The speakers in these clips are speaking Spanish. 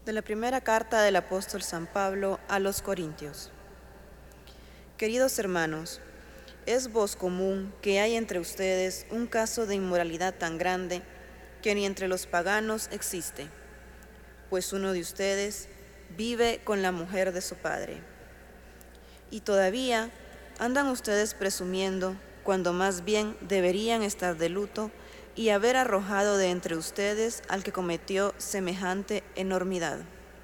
De la primera carta del apóstol San Pablo a los Corintios. Queridos hermanos, es voz común que hay entre ustedes un caso de inmoralidad tan grande que ni entre los paganos existe, pues uno de ustedes vive con la mujer de su padre. Y todavía andan ustedes presumiendo, cuando más bien deberían estar de luto y haber arrojado de entre ustedes al que cometió semejante enormidad.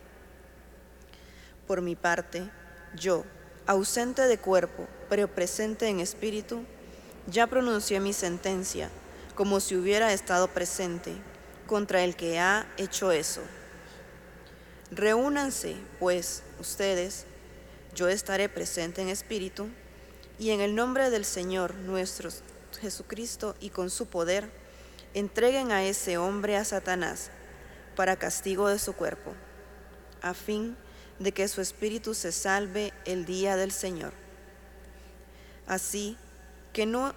Por mi parte, yo, ausente de cuerpo, pero presente en espíritu, ya pronuncié mi sentencia, como si hubiera estado presente, contra el que ha hecho eso. Reúnanse, pues, ustedes, yo estaré presente en espíritu, y en el nombre del Señor nuestro Jesucristo y con su poder, entreguen a ese hombre a Satanás para castigo de su cuerpo, a fin de que su espíritu se salve el día del Señor. Así que no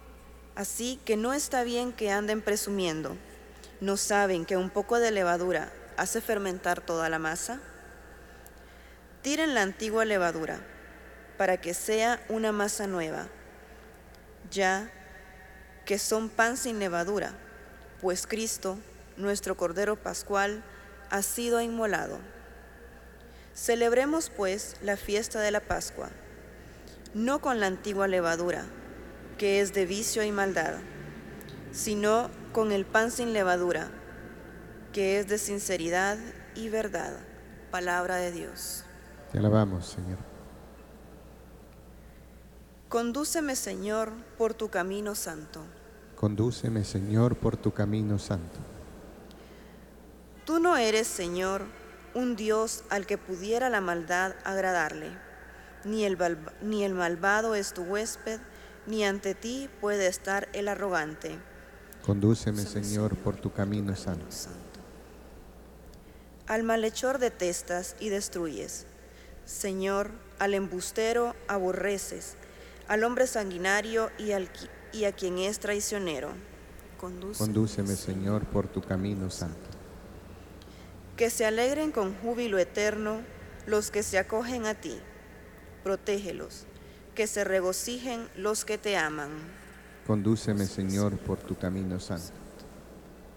está bien que anden presumiendo. ¿No saben que un poco de levadura hace fermentar toda la masa? Tiren la antigua levadura para que sea una masa nueva, ya que son pan sin levadura, pues Cristo, nuestro Cordero Pascual, ha sido inmolado. Celebremos, pues, la fiesta de la Pascua, no con la antigua levadura, que es de vicio y maldad, sino con el pan sin levadura, que es de sinceridad y verdad. Palabra de Dios. Te alabamos, Señor. Condúceme, Señor, por tu camino santo. Condúceme, Señor, por tu camino santo. Tú no eres, Señor, un Dios al que pudiera la maldad agradarle, ni el malvado es tu huésped, ni ante ti puede estar el arrogante. Condúceme, Señor, por tu camino santo. Al malhechor detestas y destruyes. Señor, al embustero aborreces, al hombre sanguinario y a quien es traicionero. Condúceme, Señor, por tu camino santo. Que se alegren con júbilo eterno los que se acogen a ti. Protégelos, que se regocijen los que te aman. Condúceme, Señor, por tu camino santo.